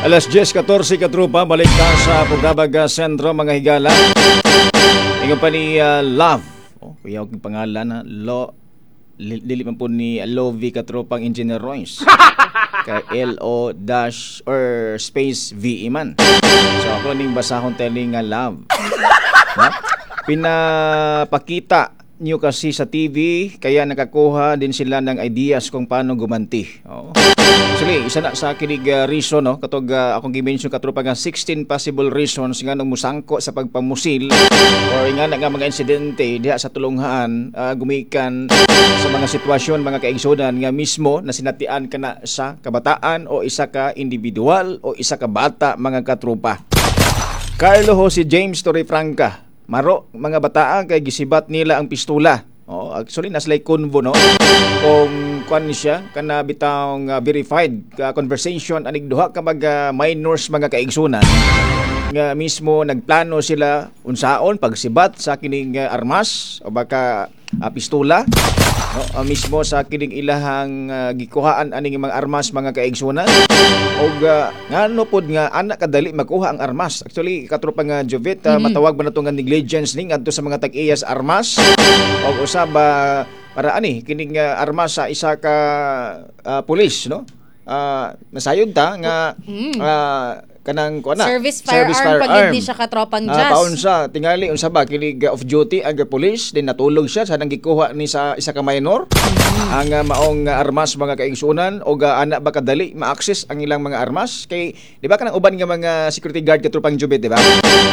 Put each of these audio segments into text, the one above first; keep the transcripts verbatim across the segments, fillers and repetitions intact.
Alas diyes katorse katrupa, balik na sa Pugabaga Sentro, mga higala. Ingon pa ni uh, Love. Oh, kaya yung pangalan na Lo Dili man po ni Lovi katropang Engineer Royce. Kay L O dash or space V E man. So ako ning basahon telling nga Love. Ha? Pinapakita niyo kasi sa T V, kaya nakakuha din sila ng ideas kung paano gumanti. Oo. Actually, isa na sa kinig uh, reason, no? Katog uh, akong gimension katropa nga sixteen possible reasons nga nung musangko sa pagpamusil or nga nga mga insidente diha sa tulunghaan, uh, gumikan sa mga sitwasyon, mga kaigsunan nga mismo na sinatian kana sa kabataan o isa ka individual o isa ka bata, mga katropa. Carlo Jose James Torrefranca. Maro, mga bataan kay gisibat nila ang pistola. Oh, actually naslay convo, no. Kung kuan siya kana bitawng uh, verified uh, conversation anig duha ka mga uh, minors, mga kaigsunan nga mismo nagplano sila unsaon pagsibat sa kining uh, armas o baka uh, pistola, no, uh, mismo sa kining ilahang uh, gikuhaan aning mga armas, mga kaigsunan. Og uh, ngano pod nga anak kadali makuha ang armas. Actually katropa nga Jovet, uh, mm-hmm. matawag ba nato nga negligence ning adto sa mga tag-iyas armas og usab uh, para ani kining uh, armas sa isa ka uh, pulis, no. Uh, nasayod ta nga mm. uh, kanang kuana service firearm pagid ni siya katropang jazz. Uh, paun sa tingali unsa ba kinig uh, off duty ang police din natulog siya sa nang gikuha ni sa isa ka minor mm-hmm. ang uh, maong uh, armas, mga kaigsunan og uh, anak ba kadali ma-access ang ilang mga armas kay di ba kanang uban nga mga security guard katropang Jubet, di ba?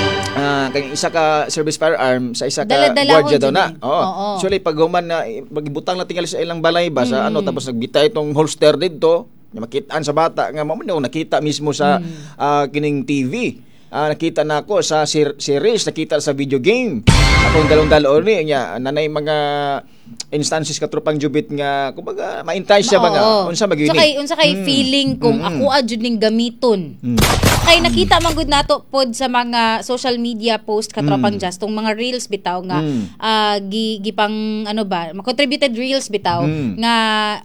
Uh, kay isa ka service firearm sa isa ka guardia daw na. Oo. Actually pag human na magbutang na tingali sa ilang balay ba sa mm-hmm. ano tapos nagbitay itong holster dito na makitaan sa bata nga mamo nakita mismo sa mm. uh, kining T V. Uh, nakita na ako sa ser- series, nakita sa video game. Akong dalon-dalon ni nya nanay mga instances katropang Jubit nga kumbaga ma-entice siya ba nga unsa magini. Unsa kay unsa kay mm. feeling kung mm. ako adjud ning gamiton. Mm. Kay nakita man gud nato pod sa mga social media post katropang mm. just tong mga reels bitaw nga mm. uh, gi, gipang ano ba, contributed reels bitaw mm. nga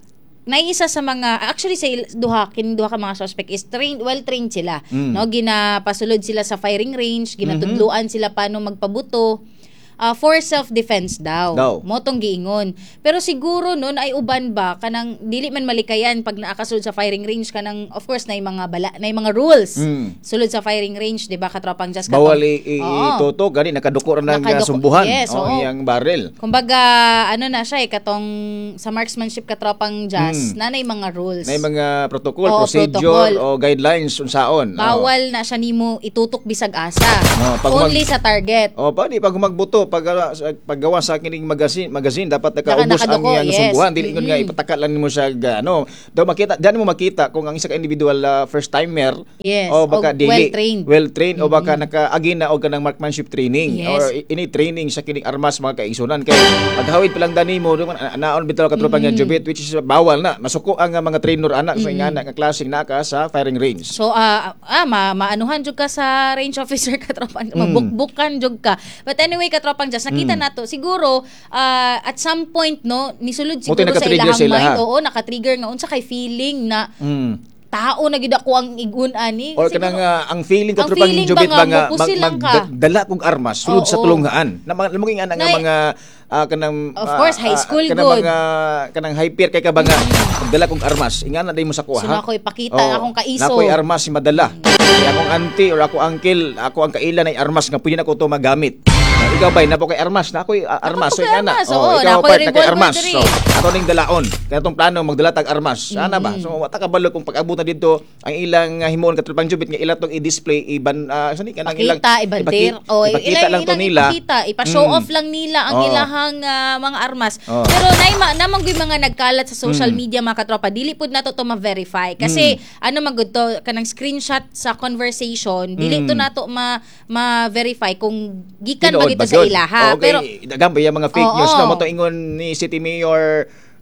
naisa sa mga actually sa duha kin duha ka mga suspect is trained, well trained sila, mm. no, ginapasulod sila sa firing range, ginatudluan mm-hmm. sila paano magpabuto uh, for self-defense daw. No. Motong giingon. Pero siguro noon ay uban ba kanang dili man malikayan pag naakasulod sa firing range kanang of course nay mga bala nay mga rules. Mm. Sulod sa firing range, di ba katropang just katong bawal ituto gani nakaduko ra nang sumbuhan yes, o oh, iyang barrel. Kumbaga ano na siya eh katong sa marksmanship katropang just mm. na nay mga rules. May mga protocol, oh, procedure protocol. O guidelines unsaon. Bawal oh. na siya nimo itutok bisag asa. Oh, only mag- sa target. Oh, pa di pag magbuto pag paggawa sa kining magazine magazine dapat nakaubos ang iyang yes. sumbuhan dili mm-hmm. nga ipatakal lang nimo sa ano daw makita diyan mo makita kung ang isa ka individual uh, first timer yes. o baka o well trained well trained mm-hmm. o baka nakaagi na og kanang marksmanship training yes. or ini training sa kining armas, mga kaigsunan kay paghawid pa lang dani mo naon bitaw katropang mm-hmm. Jubit which is bawal na masuko ang mga trainer anak mm-hmm. sa ingana nga klaseng naka sa firing range. So uh, ah ma maanuhan jud ka sa range officer katropang mm. mabukbukan jud ka. But anyway katropang just nakita mm. nato siguro uh, at some point no nisulod siguro sa ilahang mind, oo naka-trigger nga unsa kay feeling na mm. tao na gid ako ang igun ani or kanang uh, ang feeling katropang Jubit ba nga magdala kong armas sulod oh, sa tulunghaan na lamang ana nga mga uh, kanang of course high school uh, kanang good mga kanang hyper kay ka ba nga magdala kong armas ingana day mo sa kuha so, ha so ako ipakita oh, akong kaiso nakoy armas si madala kay akong auntie or ako uncle ako ang kailan ay armas nga pwede na ko to magamit. Ikaw ba'y napo kay armas na ako'y uh, armas so ingana oh, ikaw part na kay armas so ato ning dalaon kaya tong plano magdala tag armas ana ba so wata ka balo kung pag-abutan dito ang ilang uh, himuon katropang Jubit nga ila tong i-display iban uh, so ni kanang ilang ibantir o ipakita lang to nila ipakita ipa-show mm. off lang nila ang oh. ilahang uh, mga armas oh. pero nay namang gyud mga nagkalat sa social mm. media mga katropa dili pud nato to ma-verify kasi mm. ano man gud to kanang screenshot sa conversation dili mm. to nato ma ma-verify kung gikan ba gito sa ilaha okay. Pero daghan ba yung mga fake oh, news oh. na mo to ingon ni City Mayor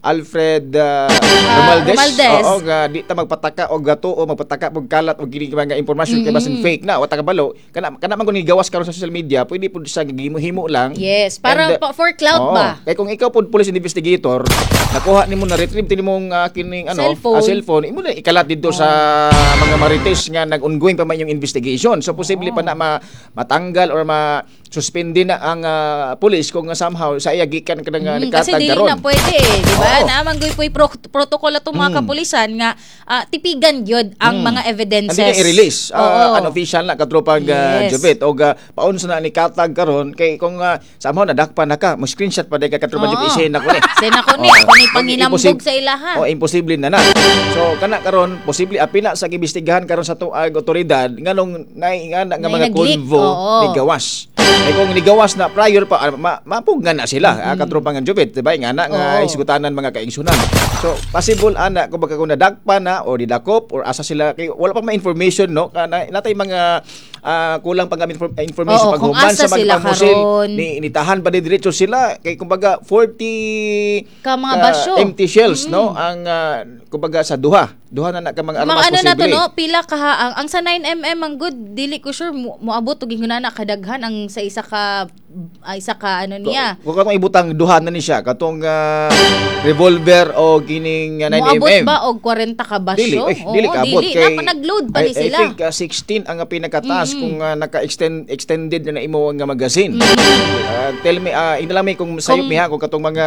Alfred uh, Romualdez. Romualdez. Oo, nga di ta magpataka og gato o magpataka og kalat og gini nga impormasyon kay basin fake na o tagabalo. Kana kana man kun gawas karon sa social media, pwede pud sa gihimo-himo lang. Yes, para And, pa- for clout oo, ba? Kay kung ikaw pud police investigator, nakuha nimo na retrieve tini mong uh, kining ano, Cellphone. ah, cellphone, imo na ikalat dito sa mga marites nga nag-ongoing pa man yung investigation. So posible pa na ma- matanggal or ma suspende na ang uh, police kung uh, somehow sa iya gikan ka nga Mm, kasi nakatag dili karon. na pwede eh, di ba? Oo. Naamang goy po'y pro- protocol atong mga kapulisan nga ah, tipigan gyud ang mga evidences. Hindi niya i-release. Oo. Uh, unofficial na katropang uh, Yes. Jobet. O uh, paun sa na ni katag karon kay kung uh, somehow nadakpan na ka, mo screenshot pa day ka katropang Oo. Jobet isena ko ni. Sena ko ni, Oo. ako ni panginambog Imposib- sa ilaha. O imposible na na. So kana karon posible apila sa gibistigahan karon sa tuag otoridad nganong naingana nga Nay mga nag-leak, convo oo. ni gawas. Kay kung nigawas na prior pa ah, ma, mapugnan na sila mm-hmm. katropang ang Jobet, diba? Nga na nga Oo. isgutanan mga kaigsunan. So possible ana kung baka kung nadakpa na o didakop or asa sila kay wala pa may information no kana natay mga ah, kulang pang kami inform- information Oo, kung paghuman asa sa sila mga pamusil karon. ni nitahan pa din diretso sila kay kumbaga forty Ka mga ah, basyo. empty shells no ang ah, kumbaga sa duha duha na na ka mga Mga armas ano na to posible. no, pila ka ang, ang sa nine millimeter ang good dili ko sure mo moabot og na kadaghan ang sa isa ka ah, isa ka ano niya. Kung katong ibutang duha na ni siya katong ah, revolver o kining ah, nine Moabot millimeter. ba og forty ka Dili, basyo? eh, dili Oo, kaabot dili. kay Napa nag-load pa ni I, sila. I think uh, sixteen ang pinakataas kung uh, naka-extend extended na imo nga magazine. Mm-hmm. Uh, tell me uh, inalami kung sayop niya kung katong mga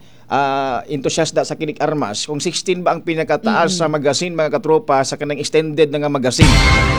uh, entusiasta sa kinig armas kung sixteen ba ang pinakataas sa magazine mga katropa sa kanang extended na nga magazine.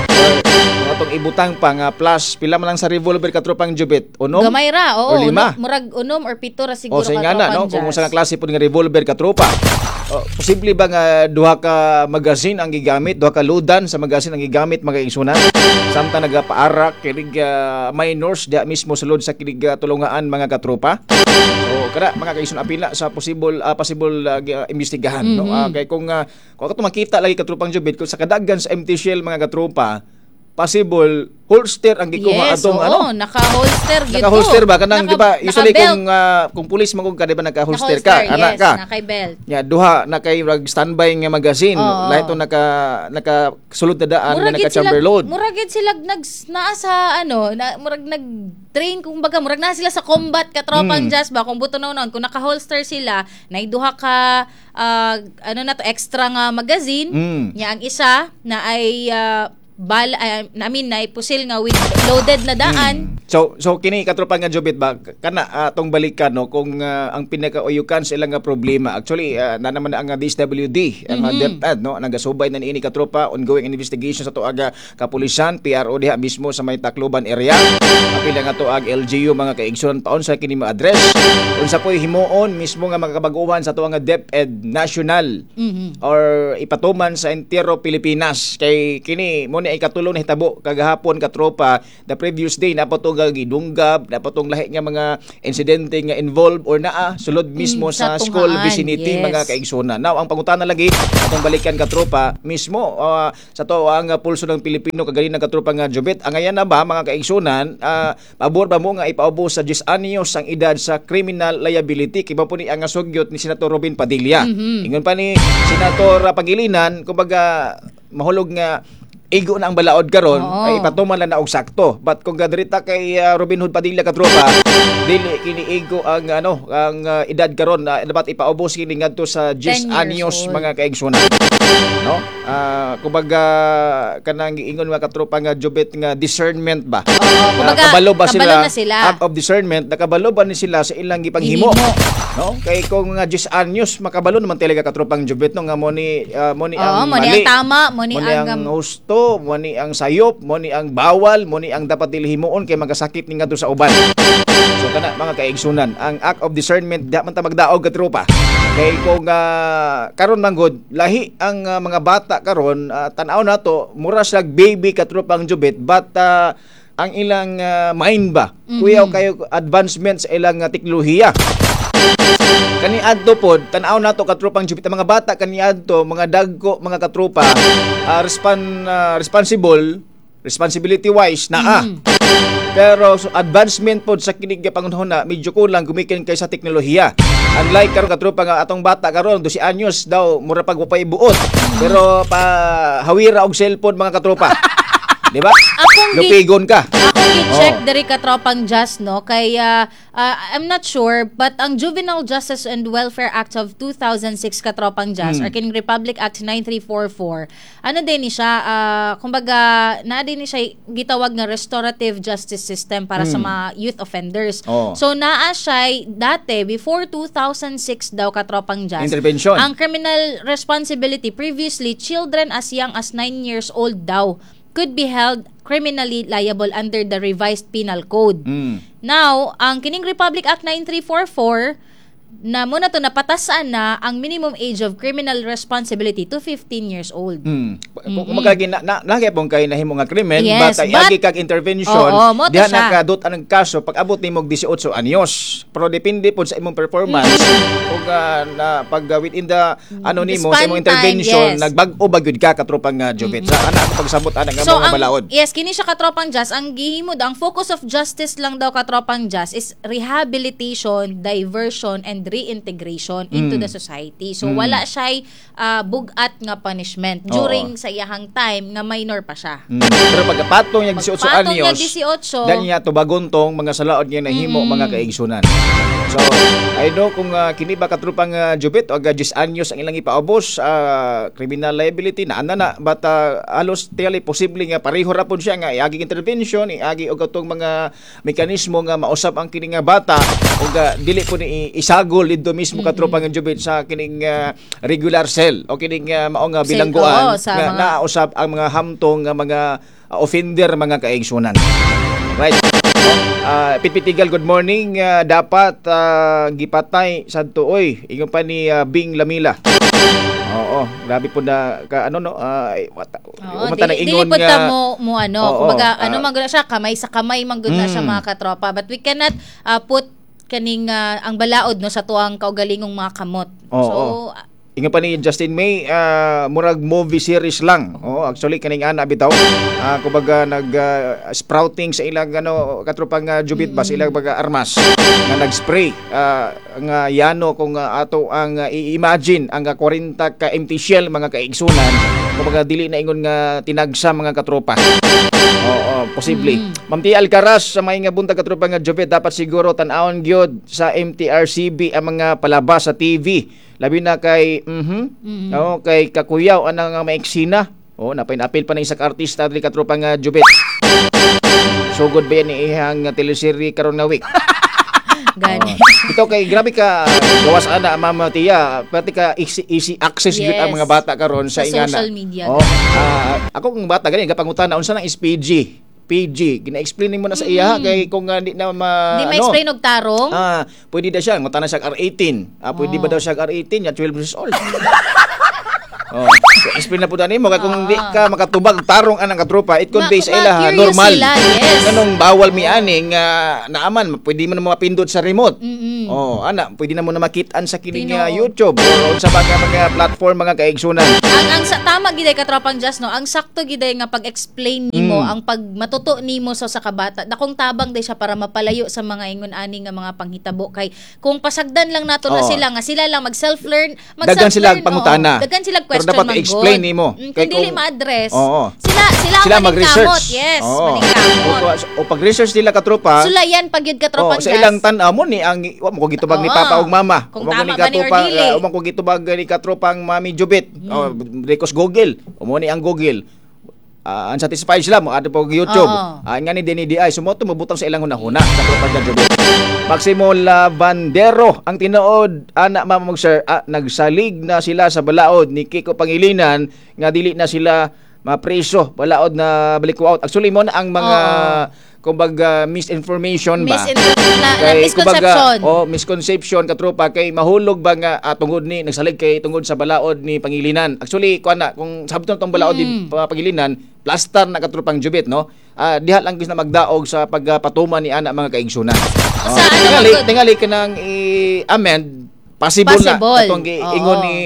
Or atong ibutang pa nga plus pila man lang sa revolver katropang Jobet unom Gamay ra, oo. or lima. uno- Murag unom or pito ra O siguro sa ka nga na, no? Kung sa nga klase po nga revolver ka tropa. O, posible ba nga duha ka magazine ang gigamit, duha ka loadan sa magazine ang gigamit mga igsunan? Samtang nagapaarak kinig uh, minors diha mismo sulod sa kinig uh, tulungaan mga katropa. So kada mga kaigsunan apila sa possible uh, possible uh, gi- uh, imbestigahan, no? Ah, kay kung uh, kung ato makita lagi katropang Jobet kung sa kadaghan sa empty shell mga katropa, possible holster ang gikuha Yes, atong oo, ano naka-holster gyud. naka-holster ba kanang Naka- di ba usually naka-belt. kung uh, kung pulis magug ka di ba naka-holster Naka-holster, ka ana yes, ka naka-belt. ya duha na kay rag standby nga magazine Oo. lahi to naka naka sulod na daan nga Murag naka gid chamber sila- load Murag gid sila nag naa sa ano, na, murag nag-train kung baga murag na sila sa combat katropang Mm. jazz ba kung buto na kung naka-holster sila, nay duha ka ah, ano na to extra nga magazine, Mm. nya ang isa na ay ah, bal ah, I mean na pusil nga with loaded na daan. So so kini katropa nga Jobet ba kana atong balikan no kung uh, ang pinakauyukan sa ilang nga problema actually uh, na naman ang uh, D S W D ang uh, DepEd no nagasubay na niini katropa ongoing investigation sa tuaga kapulisan P R O diha mismo sa may Tacloban area apila nga tuag L G U mga kaigsunan paon sa kini ma-address unsa poy himuon mismo nga magkabaguhan sa tuang nga DepEd national Mhm. or ipatuman sa entero Pilipinas kay kini mo ni ay katulong na hitabo kagahapon katropa the previous day na patong gidunggab na patong lahi nga mga insidente nga involved or naa sulod mismo Mm, sa, sa school tungaan, vicinity yes. mga kaigsunan. Now ang pangutana lagi atong balikan katropa mismo uh, sa to ang uh, pulso ng Pilipino kagaling ng katropa nga Jobet ang ayan na ba mga kaigsunan uh, pabor ba mo nga ipaubos sa ten anyos ang edad sa criminal liability kay po ni ang sugyot ni Senator Robin Padilla. Mhm. Ingon pa ni Senator Pangilinan kumbaga mahulog nga igo na ang balaod karon Oo. ay ipatuman lang na og sakto but kung gadrita kay uh, Robin Hood Padilla katropa dili kini igo ang ano ang uh, edad karon na dapat ipaubos kini ngadto sa ten ten years anyos old. mga kaigsunan no ah kumbaga kanang giingon mga katropa nga Jobet nga discernment ba Oo, Na kumbaga, kabalo ba kabalo sila, na sila. act of discernment nakabalo ba ni sila sa ilang gipanghimo Gihimo. no kay kung nga ten anyos makabalo naman talaga katropang Jobet no nga mo ni ah, mo ni Oo, ang mo ni mali ang tama, mo ni mo ni ang ang husto, mo ni ang sayop, mo ni ang bawal, mo ni ang dapat dili himuon kay magasakit ni ngadto sa uban. So kana mga kaigsunan, ang act of discernment da man ta magdaog ka tropa. Kay kung uh, karon manggod lahi ang uh, mga bata karon uh, tan-aw nato mura slag baby ka tropang Jobet but uh, ang ilang uh, mind ba kuya kayo advancement sa ilang uh, teknolohiya. Kani adto pod tan-aw nato katropang Jobet ang mga bata kani adto mga dagko mga katropa uh, respon uh, responsible responsibility wise naa. Pero so, advancement pod sa kinig nga pangunahon na medyo kulang gumikan kay sa teknolohiya. Unlike karon katropa nga atong bata karon twelve anyos daw mura pag wapay buot. Pero pa hawira og cellphone mga katropa. Di ba? Akong gi- Lupigon ka. Akong gi-check diri katropang just no kay uh, uh, I'm not sure but ang Juvenile Justice and Welfare Act of two thousand six katropang just Mm. or kining Republic Act nine three four four ano din ni siya uh, kumbaga na din ni siya gitawag nga restorative justice system para sa Mm. mga youth offenders. Oo. So naa siya dati before two thousand six daw katropang just. Intervention. Ang criminal responsibility previously children as young as nine years old daw could be held criminally liable under the revised penal code. Mm. Now, ang kining Republic Act nine three four four na muna to napatasan na ang minimum age of criminal responsibility to fifteen years old. Hmm. Kung magagi na, na lagi pong kay nahimo nga krimen, Yes, but ay but- agi kag intervention, Oo, mo to diha siya. nakadot ang kaso pag abot nimo og eighteen anyos. Pero depende po sa imong performance ug ah, na pag ah, within the ano nimo sa imong Span time, intervention, yes. nagbag-o ba gyud ka katropang nga Jubit. Sa ana ako pagsabot ana nga So, mga ang, balaod. yes, kini siya katropang just, ang gihimo, ang focus of justice lang daw katropang just is rehabilitation, diversion, and reintegration into Mm. the society. So, Mm. wala siya uh, bugat nga punishment during sa iyahang time nga minor pa siya. Mm. Pero pagkapatong niya eighteen Pagpatong niya anyos, eighteen, dahil niya tubagontong mga salaod niya nahimo Mm. mga kaigsunan. So, I know kung uh, kini ba katrupang uh, Jubit o uh, eighteen anyos ang ilang ipaubos, uh, criminal liability na ana na, but uh, alos tiyali posible nga pareho ra pud siya nga iaging intervention, iagi og atong mga mekanismo nga mausab ang kini nga bata ug uh, dili po ni isagol didto mismo katrupang Jubit sa kining uh, regular cell o kining uh, mao nga Cell, bilangguan oo, sa nga mga- nausab ang mga hamtong nga mga uh, offender mga kaigsunan. Right. Uh, Pitpitigal, good morning. Uh, dapat uh, gipatay sa tuoy. Ingon pa ni uh, Bing Lamila. Oo, grabe po na ka, ano no, uh, wata, Oo, umanta ng dili, ingon dili po nga. ta mo, mo ano, Oo, kumbaga, ah, ano man gud na siya, kamay sa kamay man gud na siya Mm. mga katropa. But we cannot uh, put kaning ah, ang balaod no sa tuang kaugalingong mga kamot. Oo, So, oo. Ingon pa ni Justin May, uh, murag movie series lang. Oo, actually kaning ana bitaw. Uh, kumbaga nag uh, sprouting sa ilang ano katropang uh, Jubit ba sa ilang baga armas nga nag-spray uh, nga yano kung uh, ato ang uh, i-imagine ang uh, forty ka empty shell mga kaigsunan. Kumbaga dili na ingon nga tinagsa mga katropa. Oo, posible. Mm. Ma'am Tia Alcaraz, sa may nga buntag katropa nga Jubit, dapat siguro tan-awon gyud sa M T R C B ang mga palabas sa T V. Labi na kay mhm. Mm. Oo, kay Kakuyaw ana nga maeksina. Oh, napay-apil pa na isang artista diri katropa nga Jubit. Sugod ba yan ni ihang nga teleserye karon nga week? gani. Oh. Ito kay grabe ka gawas ana Mama Tia, pati ka easy, easy access gyud ang Yes. mga bata karon sa, Sa ingana. social media. Oh, ah, ako kung bata gani gapangutan unsa nang is P G? P G, gina-explain mo na sa iya kay kung nga di na ma Di ano, ma-explain og tarong. Ah, pwede daw siya, ngutan na siya R eighteen. Ah, pwede Oh. ba daw siya R eighteen? Ya twelve years old. Oh, so, explain na po dani mo kay kung di ka makatubag tarong anang katropa, it could Ma- be sa ma- ila curious normal. sila, yes. Kanong bawal mi ani nga naaman, pwede mo na mapindot sa remote. Mm-mm. Oh, ana, pwede na mo na makitaan sa kining Tinoo. uh, YouTube o sa mga mga platform mga kaigsunan. ang ang sa tama giday katropang just no, ang sakto giday nga pag-explain nimo, Mm. ang pag matuto nimo sa sa kabata. Dakong tabang day siya para mapalayo sa mga ingon ani nga mga panghitabo kay kung pasagdan lang nato na Oo. sila nga sila lang mag-self-learn, Dagan sila mag-self-learn, pangutana. oo. Dagan sila Pero question dapat man i-explain God. nimo. Mm, Kay kung dili kung- ma-address. Oo. Sila sila Sila ang mag-research. kamot, yes, Oo. maningkamot. O, o pag-research nila katropa, Sulayan pag yun oh, katropang sa just. ilang tan-aw mo ni ang wa mo ko gitubag ni Oo. papa ug mama. Kung Wa mo tama ni ba ni or katropang dili. uh, wa mo ko gitubag ni katropang mami Jubit. Oh, Recos Google. O mo ni ang Google. Uh, unsatisfied sila mo ato pag YouTube. Oo. Ah, nga ni Denny D I sumo tumubutang sa ilang hunahuna sa katropang nga Jubit. Maximo Lavandero ang tinuod ana mamang sir ah, nagsalig na sila sa balaod ni Kiko Pangilinan nga dili na sila mapreso balaod na balik out. Actually mo na ang mga kumbaga misinformation ba? Misinterpret na, na Kay, misconception. kumbaga, oh, misconception katropa kay mahulog ba nga ah, tungod ni nagsalig kay tungod sa balaod ni Pangilinan. Actually kuan na kung sabton tong balaod ni Mm. pa- Pangilinan, plaster na katropang Jubit no. Ah, diha lang gis na magdaog sa pagpatuman ni ana mga kaigsunan. Oh, Sa ano tingali, magud- tingali ka nang i-amend possible, Possible. na katong gi- Oo. ingon ni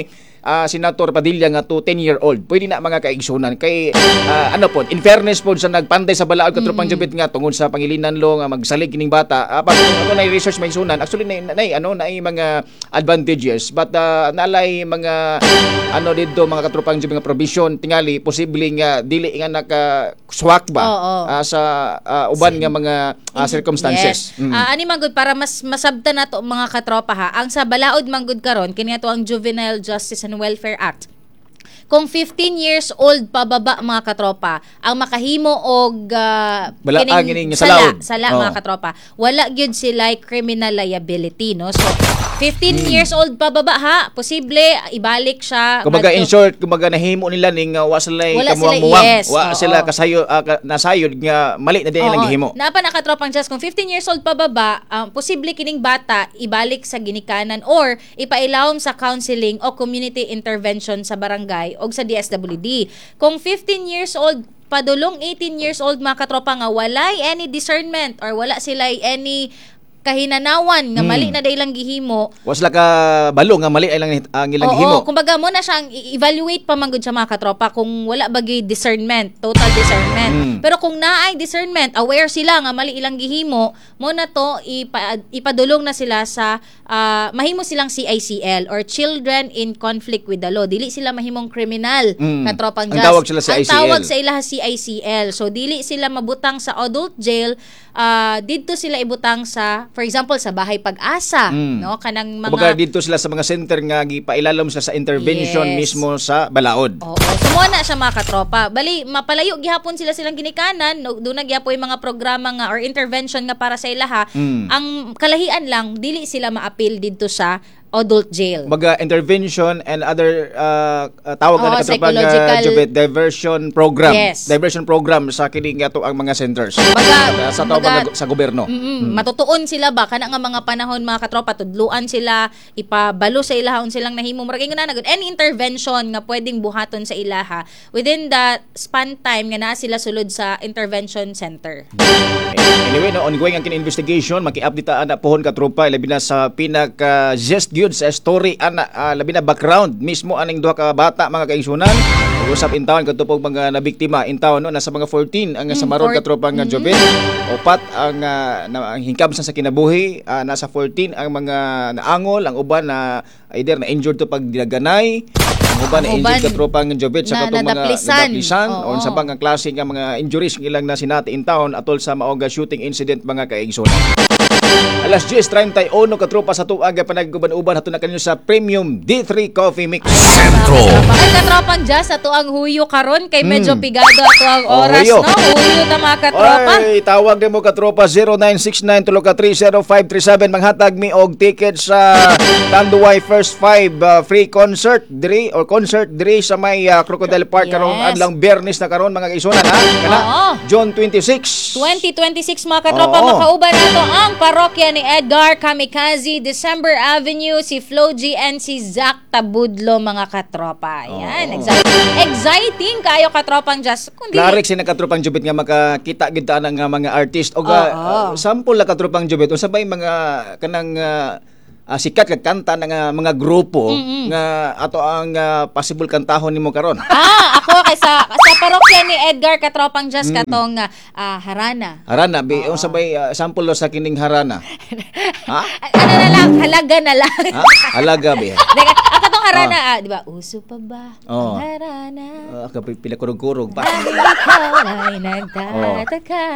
ah, Senator Padilla nga to ten-year-old. Pwede na mga kaigsunan kay ah, ano po, in fairness po sa nagpantay sa balaod katropang Jubit nga tungod sa pangilinan lo nga magsalig kining bata. Uh, pag ano na research may sunan, actually na, na, na ano na mga advantages but uh, nalay mga ano dito mga katropang Jubit nga provision tingali posible nga dili nga naka swak ba Oo. uh, sa uh, uban nga mga uh, circumstances. Yes. Mm. Ah, ani manggod para mas masabta na to mga katropa ha. Ang sa balaod manggod karon kini ato ang Juvenile Justice and Welfare Act. Kung fifteen years old pababa mga katropa, ang makahimo og uh, Bala- ah, kining gining sala, salaod. sala Oh. mga katropa, wala gyud sila criminal liability no. So fifteen years old pababa ha, posible ibalik siya. Kumbaga in ngadto- short, kumbaga nahimo nila ning uh, wa sila Wala kamuang-muwang. sila- yes, Wa oo. sila kasayo uh, ka- nasayod nga mali na din Oo. lang gihimo. Napa nakatropang just kung fifteen years old pababa, um, posible kining bata ibalik sa ginikanan or ipailawom sa counseling o community intervention sa barangay o sa D S W D. Kung fifteen years old padulong eighteen years old mga katropa nga walay any discernment or wala sila any kahinanawan nga mali na daylang gihimo. Wa sila ka balo nga mali ay lang ang ilang Oo, gihimo. kumbaga mo na siyang i-evaluate pa man gud sa mga katropa kung wala bagay discernment, total discernment. Mm. Pero kung naay discernment, aware sila nga mali ilang gihimo, mo na to ipa, ipadulong na sila sa ah, mahimo silang C I C L or Children in Conflict with the Law. Dili sila mahimong kriminal Mm. na tropang Ang just. tawag sila sa Ang I C L. tawag sa ilaha C I C L. So dili sila mabutang sa adult jail, ah, didto sila ibutang sa for example sa bahay pag-asa, Mm. no? Kanang mga Kumbaga dito sila sa mga center nga gipailalom sila sa intervention Yes. mismo sa balaod. Oo, sumuha na siya mga katropa. Bali, mapalayo gihapon sila silang ginikanan, no, doon na gihapon yung mga programa nga or intervention nga para sa ilaha. Mm. Ang kalahian lang, dili sila ma-appeal dito sa adult jail. Kumbaga intervention and other uh, uh, tawag Oo, na katropang psychological- uh, Jubit, diversion program. Yes. Diversion program sa kining ato ang mga centers. Kumbaga- sa tawag kumbaga- mga- sa gobyerno. Mm-mm. Matutuon sila ba kana nga mga panahon mga katropa tudluan sila ipabalo sa ilahon silang nahimo murag ingon na nagud any intervention nga pwedeng buhaton sa ilaha within the span time nga naa sila sulod sa intervention center. Anyway, no, ongoing ang kin-investigation, maki-update ana pohon ka tropa labi na sa pinaka gist gyud sa story ana ah, labi na background mismo aning duha ka bata mga kaigsunan. Usap in town kadto pog mga nabiktima in town no nasa mga fourteen ang sa maron four- ka tropa nga Jubit. Opat ang ah, na, ang hingkab sa kinabuhi, ah, nasa fourteen ang mga naangol, ang uban na either na injured to pag dinaganay. Ang uban na Ang injured uban ka tropa nga Jubit sa na- katong mga nadaplisan. nadaplisan Oo. o sa bang ang klase nga mga injuries ng ilang na sinati in town atol sa maoga shooting incident mga kaigsunan. Alas diyes treinta y uno katropa sa tuaga panagguban-uban hato na kanyo sa Premium D three Coffee Mix. Sentro. Ay katropang jazz ato ang huyo karon kay medyo pigado ato ang Oh, oras huyo. no. Huyo ta mga katropa. Oy, tawag nimo katropa zero nine six nine two three zero five three seven manghatag mi og ticket sa Tanduay First Five uh, free concert diri or concert diri sa may uh, Crocodile Park Yes. karon adlang Biyernes na karon mga kaigsunan ha. Kana Oo. June twenty-six. twenty twenty-six mga katropa Oo. makauban nato ang parokya ni Edgar Kamikaze, December Avenue, si Flo G and si Zach Tabudlo mga katropa. Yan, Oo. exciting, exciting kayo katropang jazz. Kundi Klarik sina katropang Jubit nga makakita gid ta nga mga artist o Oo. uh, sample la katropang Jubit unsa bay mga kanang uh, ah, sikat kag kanta ng uh, mga grupo nga ato ang uh, possible kantahon nimo karon. Ah, ako kay sa, sa parokya ni Edgar katropang jazz katong ah, Harana. Harana bi unsa bay uh, sample lo sa kining harana. Ha? Ano na lang, halaga na lang. Ha? Halaga bi. Teka, ang katong Harana, ah, di ba? Uso pa ba Oo. ang Harana? Uh, kapag pila kurog-kurog pa. Dahil ikaw ay nagtataka.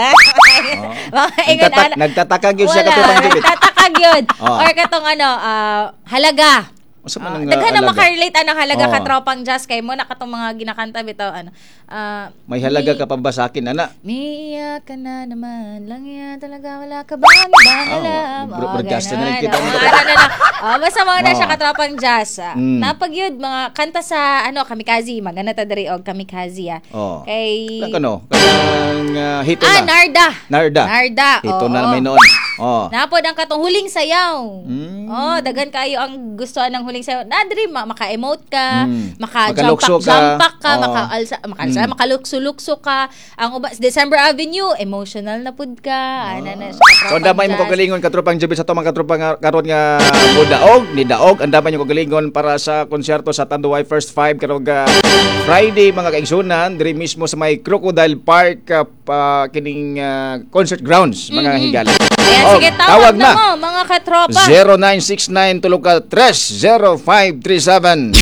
Mga ingon, Nagtatak, ano- nagtataka gyud siya Wala, katropang Jubit. nagtatakag yun. Oo. Or katong ano, ah, halaga. Unsa man Ah, ang uh, daghan na halaga? makarelate anong halaga Oo. katropang jazz kay mo na katong mga ginakanta bitaw ano. Ah, May halaga ka pa ba sa akin ana? Miya ka na naman lang yan talaga wala ka bang ibang Oh, alam. bro- Oh, broadcaster na ganun. lang kita. Oh, ano na lang. Oh, basta mga na Oh. siya katropang jazz. Ah. Mm. Napagyud mga kanta sa ano Kamikaze, magana ta diri og Kamikaze ah. Oh. Kay Kano? Kanang uh, hito Ah, na. Narda. Narda. Narda. Hito oo. na may noon. Oh. Napod ang katong huling sayaw. Mm. Oh, dagan kayo ang gustuhan ng huling sayaw. Na diri ma- maka-emote ka, Mm. maka-jumpak Makalukso ka. jumpak ka, Oo. maka-alsa, maka-alsa, Mm. makalukso-lukso ka. Ang uba December Avenue, emotional na pud ka. Ana na siya. So ang damay mo kagalingon katropang Jubit sa to mga katropang nga- karon nga mudaog ni daog ang damay mo kagalingon para sa konserto sa Tanduay First Five karong uh, Friday mga kaigsunan diri mismo sa may Crocodile Park uh, pa, kining uh, concert grounds mga higala. Ayan, Oh, sige, tawag, na. mo, mga katropa. zero nine six nine tulog ka tres zero five three seven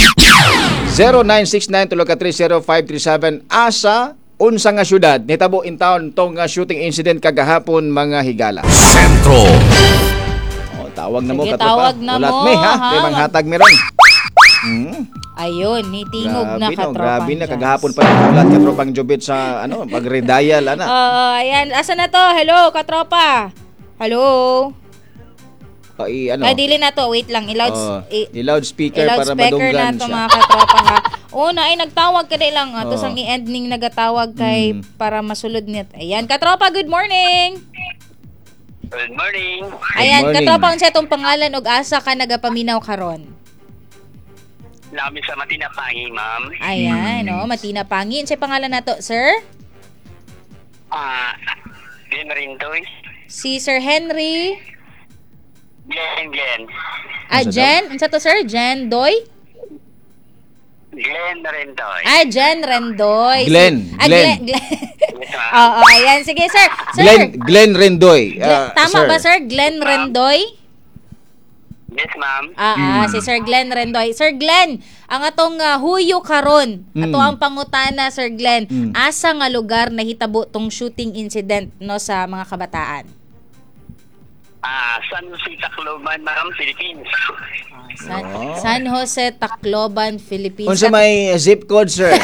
zero nine six nine tulog ka tres zero five three seven asa unsa nga syudad nitabo in town tong uh, shooting incident kagahapon mga higala. Sentro. Oh, tawag na mo Sige, katropa. tawag na Ulat mo, me ha, ha? kay manghatag mi ron. Hmm. Ayun, nitingog na Grabe, no, katropang grabe na jazz. kagahapon pa ng ulat katropang Jubit sa ano, pag-redial ana. Oo, ayan. Asa na to? Hello, katropa. Hello. O, i, ano? Ay, dili na to. Wait lang. I-loud, Oh, i- i-loudspeaker para i-loudspeaker na madunggan to siya. mga katropa ha. Oo na, ay nagtawag ka lang. Ato Oh. sang i-end ning nagatawag kay Mm. para masulod nit. Ayan, katropa, good morning. Good morning. Ayan, morning. katropa, unsa itong pangalan og asa ka nagapaminaw karon? Lami sa Matinapangi, ma'am. Ayan, Mm. oh, Matina Pangin. Sa pangalan nato, sir? Ah, Glenn Rindoy. Si Sir Henry. Glenn, Glenn. Ah, Unsa daw? Jen? Unsa to, sir? Jen Doy? Glenn Rindoy. Ah, Jen Rendoy. Glenn, Si- ah, Glenn. Glenn. Yes, ma'am. Oo, ayan. Sige, sir. Sir. Glenn Glenn Rendoy. Glenn- ah, tama ba, sir? Glenn Rendoy? Yes, ma'am. Ah, ah, si Sir Glenn Rendoy. Sir Glenn, ang atong uh, huyo karon, Mm. ato ang pangutana, Sir Glenn, Mm. asa nga lugar nahitabo tong shooting incident no sa mga kabataan? Ah, San Jose Tacloban, ma'am, Philippines. Ah, San, Oh. San Jose, Tacloban, Philippines. Unsa may zip code, sir?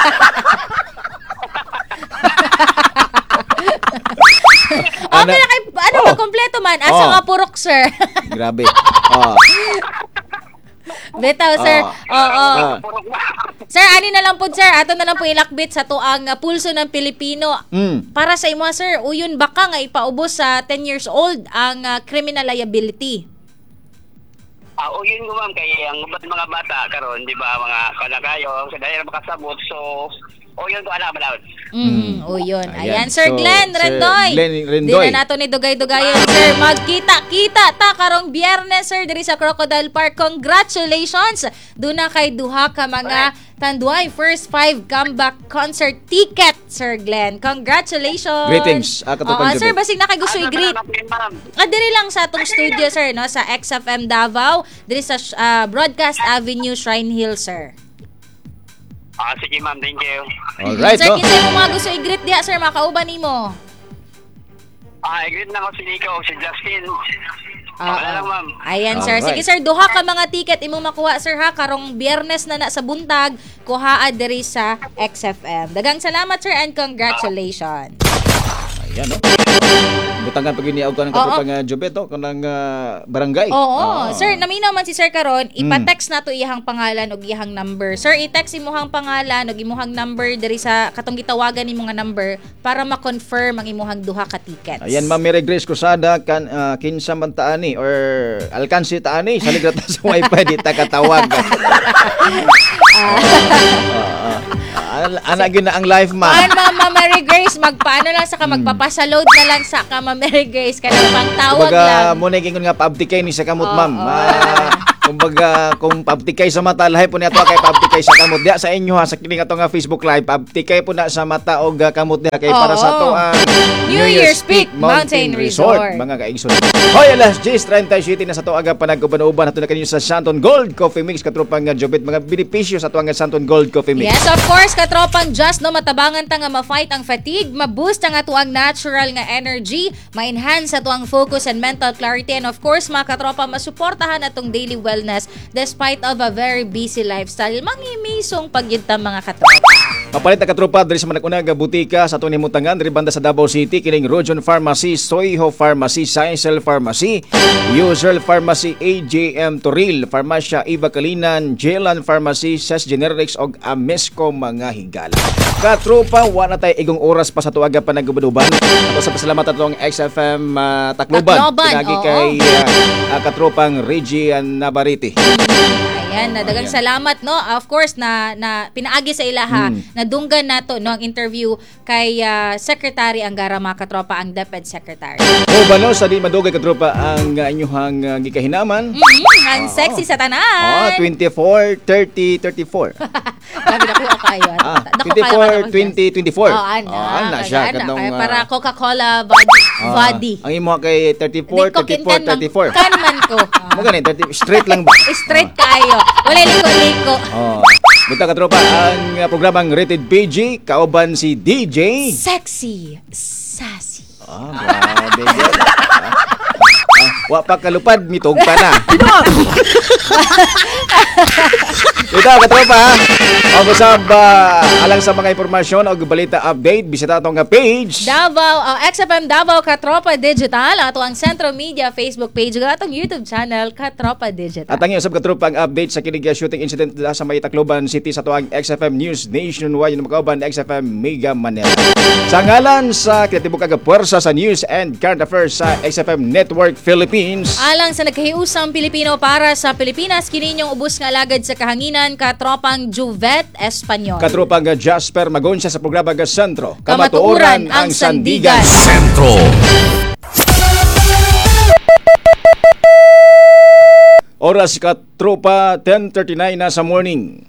Okay na kay ano Oh. ba kompleto man? Asa Oh. nga purok, sir? Grabe. Oh. Betaw, sir. Ah. Oo. Ah. Sir, ani na lang po, sir. Ato na lang po ilakbit sa tuang uh, pulso ng Pilipino. Mm. Para sa imo, sir, uyon baka nga ipaubos sa ten years old ang uh, criminal liability. Ah, o yun ko, ma'am, kay ang ba't mga bata karon, di ba, mga kalakayo, sa dahil makasabot, so, o yun ko, alam, alam. Mm, uyon. Ayan. Ayan, Sir So, Glenn Sir Rendoy. Glenn Di Rendoy. na nato ni Dugay-Dugayon, sir. Magkita-kita ta karong Biyernes, sir, diri sa Crocodile Park. Congratulations! Doon na kay duha ka mga Tanduay First Five Comeback Concert ticket, Sir Glenn. Congratulations! Greetings, ah, katupang Oo, sir, Jubit. basig na kay gusto Ah, i-greet. salamat din, ma'am. Ah, diri lang sa atong studio, sir, no, sa X F M Davao, diri sa ah, Broadcast Avenue, Shrine Hill, sir. Ah, sige, ma'am, thank you. Alright, sir, no? kinsay mo mga gusto i-greet diha, sir, makauban nimo. Ah, i-greet na ko si Nico, si Justin. Ah, Wala lang, ma'am. Ayan, sir. Alright. Sige, sir, duha ka mga ticket imo makuha, sir, ha, karong Biyernes na na sa buntag, kuhaa diri sa X F M. Dagang salamat, sir, and congratulations. Ayan, no? Butangan pag iniaw ka ng Oo. katupang uh, Jubit, oh, kanang uh, barangay. Oo. Ah. Sir, naminaw man si Sir karon, ipa-text na to iyang pangalan ug iyang number. Sir, i-text imuhang pangalan ug imuhang number diri sa katong gitawagan nimo nga number para ma-confirm ang imuhang duha ka tickets. Ayan, Ma'am Mary Grace Cruzada, kan, uh, kinsa man taani or alkansi taani, sa ligrata sa wifi, di ta katawag. Ah, ah. Ana gyud na ang live, Kuan, ma'am. Mama Mary Grace, magpaano lang sa ka, magpapasaload na lang sa ka, Ma'am Mary Grace, kanang pang tawag Kumbaga, lang. muna gingon nga paabtikay ni sa kamot, Oo. ma'am. Ah, kumbaga, kung paabtikay sa mata, lahi po niya to kay paabtikay sa kamot. Diya sa inyo ha, sa kining ato nga Facebook Live, paabtikay po na sa mata o uh, kamot niya kay para sa Oo. to ang New Year's Peak Mountain Resort. Mga kaigsoon. Hoy, alas diyes thirty-seven na sa to aga panag-uban-uban nato na kanyo sa Santon Gold Coffee Mix katropang nga Jobit, mga benepisyo sa to nga Santon Gold Coffee Mix. Yes, of course, katropang just no matabangan ta nga ma-fight ang fatigue, ma-boost ang atuang natural nga energy, ma-enhance atuang focus and mental clarity, and of course, mga katropa, masuportahan atong daily well mindfulness despite of a very busy lifestyle. Mangimisong pagyunta mga katropa. Mapalit na katropa diri sa manag-unang butika sa atong himutangan diri banda sa Davao City kining Rojon Pharmacy, Soiho Pharmacy, Scienceal Pharmacy, Usual Pharmacy, A J M Toril, Farmasya Iba Kalinan, Jelan Pharmacy, Ses Generics og Amesco mga higala. Katropa, wala tay igong oras pa sa tuwaga pa naggubuduban. Ato sa pasalamat atong X F M uh, Tacloban. Tacloban, Pinagi oo. kay uh, uh, katropang Regian Navarrete. Ayan, na dagang Ayan. salamat no. Of course na na pinaagi sa ilaha Hmm. na dunggan nato no ang interview kay uh, Secretary Angara mga katropa, ang DepEd Secretary. O balo sa di madugay katropa ang uh, inyuhang uh, gikahinaman. Mm, ang sexy sa tanan. Oh, twenty-four, thirty, thirty-four. Sabi na ko kayo. Ah, twenty-four, twenty, twenty-four. Oh, ana. Oh, ana siya Ana, katong kaya uh, para Coca-Cola body. ah, body. Ang imo kay thirty-four, thirty-four, thirty-four. Kan man ko. Mo gani thirty straight lang ba? Straight kayo. Wala liko-liko. Oh. Buta katropa ang uh, programang Rated P G kauban si D J. Sexy. Sassy. Ah, grabe yan. Ah, ah, wa pa kalupad mitog pa na. Ito katropa. O usab uh, alang sa mga impormasyon o balita update bisita atong nga page. Davao, uh, X F M Davao Katropa Digital, ato ang Centro Media Facebook page, ug atong YouTube channel Katropa Digital. At ang usab katropa ang update sa kinig shooting incident sa may Tacloban City sa tuang X F M News Nationwide yung makauban X F M Mega Manila. Sa ngalan sa kreatibo kag puwersa sa news and current affairs sa X F M Network Philippines. Alang sa nagkahiusang Pilipino para sa Pilipinas, kininyong ubos nga alagad sa kahanginan katropang Juvet Espanyol. Katropang Jasper Magoncia sa programa ga Sentro. Kamatuoran ang Sandigan. Sentro. Oras katropa ten thirty-nine na sa morning.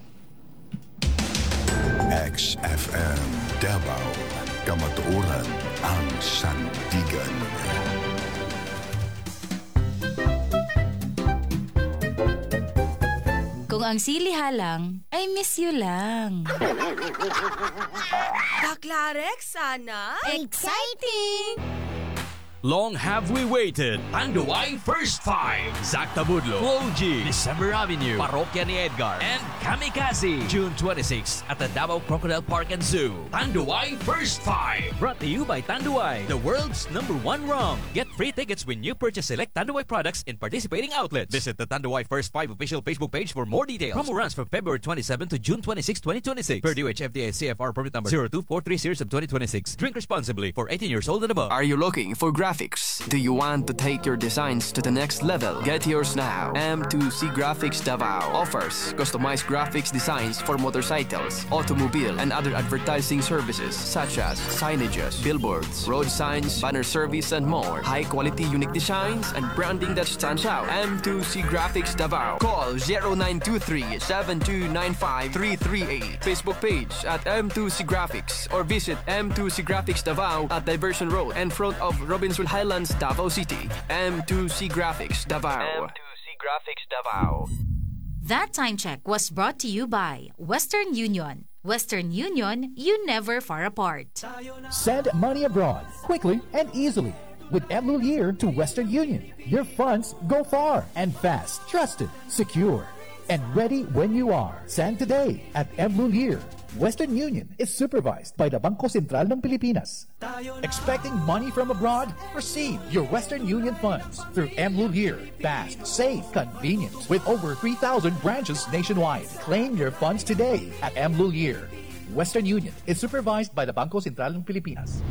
X F M Davao. Kamatuoran ang Sandigan. Kung ang sili halang, ay miss you lang. Baklarek sana? Exciting! Long have we waited. Tanduay First Five. Zach Tabudlo, Flo G, December Avenue, Parokya ni Edgar, and Kamikaze. June twenty-sixth at the Davao Crocodile Park and Zoo. Tanduay First Five. Brought to you by Tanduay, the world's number one rum. Get free tickets when you purchase select Tanduay products in participating outlets. Visit the Tanduay First Five official Facebook page for more details. Promo runs from February twenty-seventh to June twenty-sixth, twenty twenty-six. Per D O H F D A C F R permit number zero two four three series of twenty twenty-six. Drink responsibly for eighteen years old and above. Are you looking for graphics? Do you want to take your designs to the next level? Get yours now. M two C Graphics Davao offers customized graphics designs for motorcycles, automobile, and other advertising services such as signages, billboards, road signs, banner service, and more. High-quality unique designs and branding that stands out. M two C Graphics Davao. Call zero nine two three, seven two nine five, three three eight. Facebook page at M two C Graphics or visit M two C Graphics Davao at Diversion Road in front of Robinsonville Highlands, Davao City. M two C Graphics Davao. M two C Graphics Davao. That time check was brought to you by Western Union. Western Union, you never far apart. Send money abroad quickly and easily with Mlulir to Western Union. Your funds go far and fast, trusted, secure, and ready when you are. Send today at Mlulir. Western Union is supervised by the Bangko Sentral ng Pilipinas. Expecting money from abroad? Receive your Western Union funds through Mlulir. Fast, safe, convenient. With over three thousand branches nationwide. Claim your funds today at Mlulir. Western Union is supervised by the Bangko Sentral ng Pilipinas.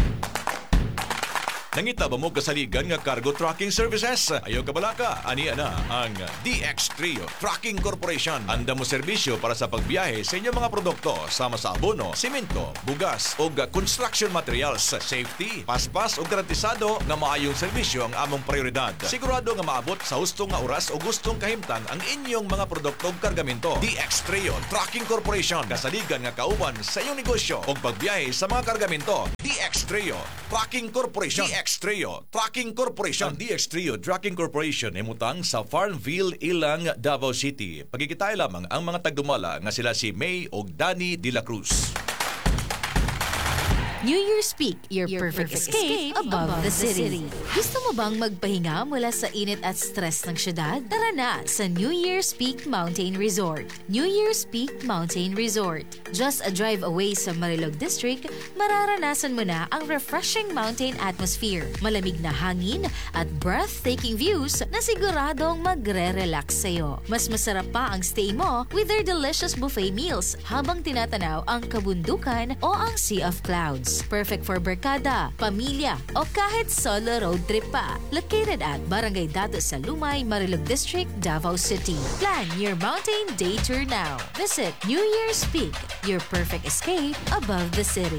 Nangita ba mo kasaligan nga cargo trucking services? Ayaw ka balaka, ani ana ang D X Trio Trucking Corporation. Anda mo serbisyo para sa pagbiyahe sa inyong mga produkto sama sa abono, simento, bugas o construction materials, safety, paspas o garantisado nga maayong serbisyo ang among prioridad. Sigurado nga maabot sa hustong nga oras o gustong kahimtang ang inyong mga produkto o kargamento. D X Trio Trucking Corporation, kasaligan nga kauban sa iyong negosyo o pagbiyahe sa mga kargamento. D X Trio Trucking Corporation. D X Trio Trucking Corporation. Ang D X Trio Trucking Corporation ay mutang sa Farmville, Ilang, Davao City. Pagkikitay lamang ang mga tagdumala nga sila si May o Danny De La Cruz. New Year's Peak, your, perfect, escape, above, the city. Gusto mo bang magpahinga mula sa init at stress ng syudad? Tara na sa New Year's Peak Mountain Resort. New Year's Peak Mountain Resort. Just a drive away sa Marilog District, mararanasan mo na ang refreshing mountain atmosphere, malamig na hangin at breathtaking views na siguradong magre-relax sa'yo. Mas masarap pa ang stay mo with their delicious buffet meals habang tinatanaw ang kabundukan o ang Sea of Clouds. Perfect for barkada, pamilya, o kahit solo road trip pa. Located at Barangay Dato sa Lumay, Marilog District, Davao City. Plan your mountain day tour now. Visit New Year's Peak, your perfect escape above the city.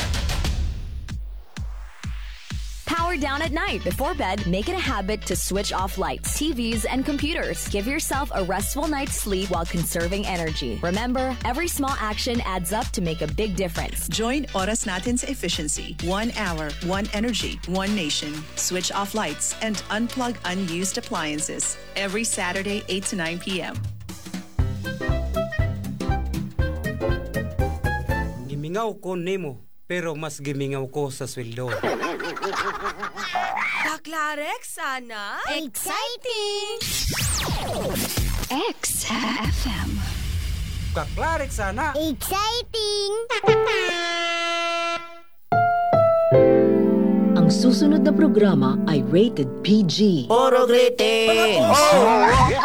Power down at night. Before bed, make it a habit to switch off lights, T Vs, and computers. Give yourself a restful night's sleep while conserving energy. Remember, every small action adds up to make a big difference. Join Oras Natin's efficiency. One hour, one energy, one nation. Switch off lights and unplug unused appliances. Every Saturday, eight to nine p.m. Gimingaw ko nimo, pero mas gimingaw ko sa sweldo. Baklarek sana? Exciting! X F M. Kaklarek sana. Exciting! Ang susunod na programa ay rated P G. Puro greetings!